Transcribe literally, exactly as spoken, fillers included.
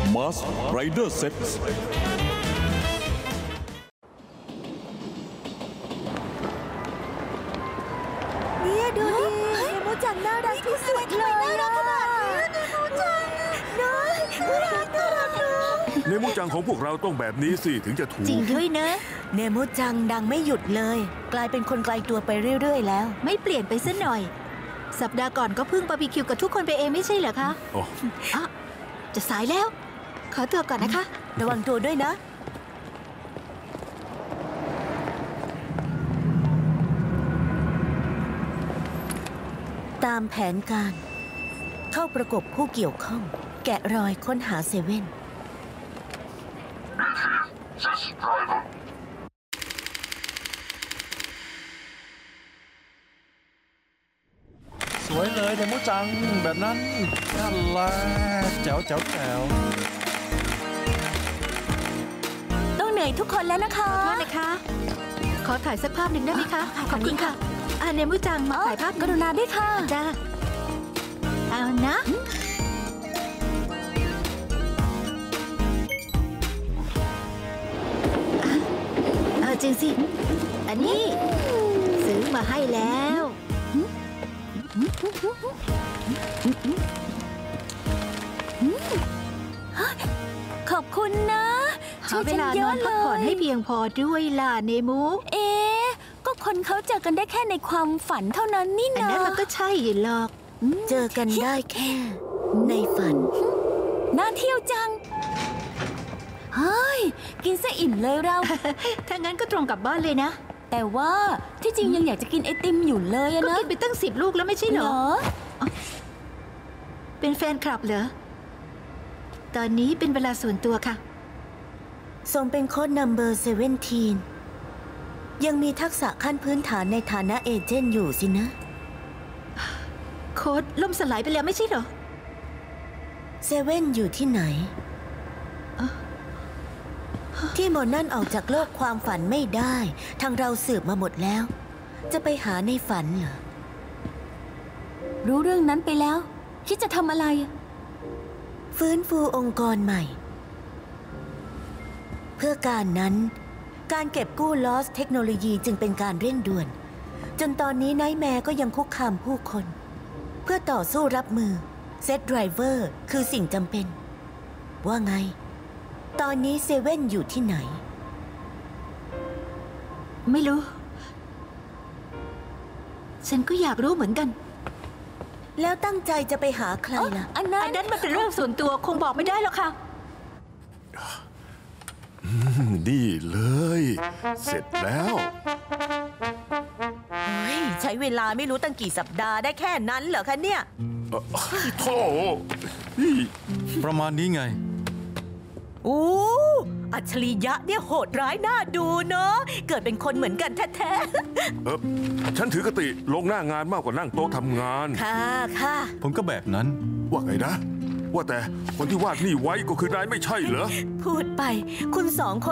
Mars Rider Set เนี่ยดูดิเนโมจังน่ารักที่สุดเลยน่ารักขนาดนี้เนโมจังน้อยน่ารักน่ารักเนาะเนโมจังของพวกเราต้องแบบนี้สิถึงจะถูกจริงด้วยนะเนโมจังดังไม่หยุดเลยกลายเป็นคนไกลตัวไปเรื่อยๆแล้วไม่เปลี่ยนไปซะหน่อยสัปดาห์ก่อนก็เพิ่งบาร์บีคิวกับทุกคนไปเองไม่ใช่เหรอคะอ๋ออ่ะจะสายแล้วขอตัวก่อนนะคะระวังตัวด้วยนะตามแผนการเข้าประกบผู้เกี่ยวข้องแกะรอยค้นหาเซเว่นสวยเลยเนโมจังแบบนั้นนั่นแหละแจ๋วแจ๋วแจ๋วต้องเหนื่อยทุกคนแล้วนะคะขอโทษนะคะขอถ่ายสักภาพหนึ่งได้ไหมคะขอบคุณค่ะอ่าเนโมจังมาถ่ายภาพกรุณาด้วยค่ะจ้าเอานะเอาจริงสิอันนี้ซื้อมาให้แล้วขอบคุณนะหาเวลานอนพักผ่อนให้เพียงพอด้วยล่ะเนโมเอ๊ะก็คนเขาเจอกันได้แค่ในความฝันเท่านั้นนี่นะอันนั้นมันก็ใช่หรอกเจอกันได้แค่ในฝันน่าเที่ยวจังเฮ้ยกินซะอิ่มเลยเราถ้างั้นก็ตรงกลับบ้านเลยนะแต่ว่าที่จริงยังอยากจะกินไอติมอยู่เลยนะก็กินไปตั้งสิบลูกแล้วไม่ใช่เหรอเป็นแฟนคลับเหรอตอนนี้เป็นเวลาส่วนตัวค่ะสมเป็นโค้ดนัมเบอร์เซเว่นทีนยังมีทักษะขั้นพื้นฐานในฐานะเอเจนต์อยู่สินะโค้ดล่มสลายไปแล้วไม่ใช่เหรอเซเว่นอยู่ที่ไหนที่หมอนั่นออกจากโลกความฝันไม่ได้ทางเราสืบมาหมดแล้วจะไปหาในฝันเหรอรู้เรื่องนั้นไปแล้วคิดจะทำอะไรฟื้นฟูองค์กรใหม่เพื่อการนั้นการเก็บกู้ลอสเทคโนโลยีจึงเป็นการเร่งด่วนจนตอนนี้ไนท์แมร์ก็ยังคุกคามผู้คนเพื่อต่อสู้รับมือเซตไดรเวอร์คือสิ่งจำเป็นว่าไงตอนนี้เซเว่นอยู่ที่ไหนไม่รู้ฉันก็อยากรู้เหมือนกันแล้วตั้งใจจะไปหาใครล่ะอันนั้นอันนั้นมันเป็นเรื่องส่วนตัวคงบอกไม่ได้หรอกค่ะนี่เลยเสร็จแล้วใช้เวลาไม่รู้ตั้งกี่สัปดาห์ได้แค่นั้นเหรอคะเนี่ยโธ่ประมาณนี้ไงโอ้อัจฉริยะเนี่ยโหดร้ายน่าดูเนาะเกิดเป็นคนเหมือนกันแท้ๆเออฉันถือกติลงหน้างานมากกว่านั่งโต๊ะทำงานค่ะค่ะผมก็แบบนั้นว่าไงนะว่าแต่คนที่วาดนี่ไว้ก็คือนายไม่ใช่เหรอพูดไปคุณสองคน